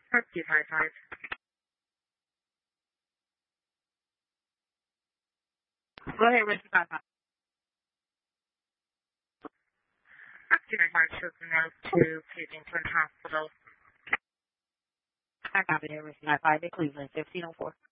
Park 255. Go ahead, Richard 55. Park 255, children out to Kensington Hospital. I copy there, Richard 55, Cleveland, 1504.